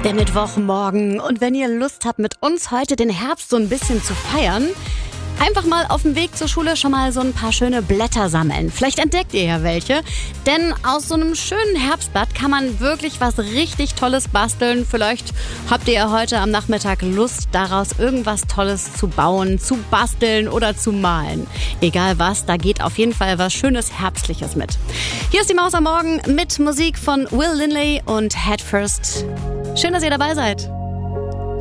Der Mittwochmorgen. Und wenn ihr Lust habt, mit uns heute den Herbst so ein bisschen zu feiern, einfach mal auf dem Weg zur Schule schon mal so ein paar schöne Blätter sammeln. Vielleicht entdeckt ihr ja welche. Denn aus so einem schönen Herbstblatt kann man wirklich was richtig Tolles basteln. Vielleicht habt ihr ja heute am Nachmittag Lust, daraus irgendwas Tolles zu bauen, zu basteln oder zu malen. Egal was, da geht auf jeden Fall was Schönes Herbstliches mit. Hier ist die Maus am Morgen mit Musik von Will Linley und Head First. Schön, dass ihr dabei seid.